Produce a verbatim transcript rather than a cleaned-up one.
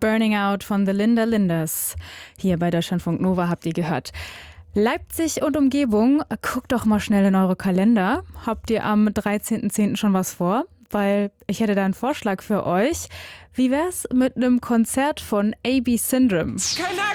Burning Out von The Linda Linders. Hier bei Deutschlandfunk Nova habt ihr gehört. Leipzig und Umgebung, guckt doch mal schnell in eure Kalender. Habt ihr am dreizehnten zehnten schon was vor? Weil ich hätte da einen Vorschlag für euch. Wie wär's mit einem Konzert von A B Syndrome?